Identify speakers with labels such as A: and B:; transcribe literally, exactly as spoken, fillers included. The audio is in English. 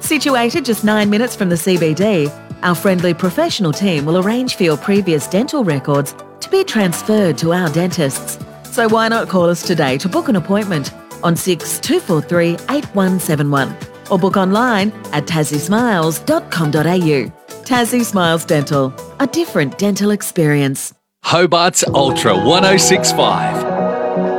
A: Situated just nine minutes from the C B D, our friendly professional team will arrange for your previous dental records to be transferred to our dentists. So why not call us today to book an appointment on six two four three eight one seven one or book online at tassie smiles dot com dot a u. Tassie Smiles Dental, a different dental experience.
B: Hobart's Ultra one oh six point five.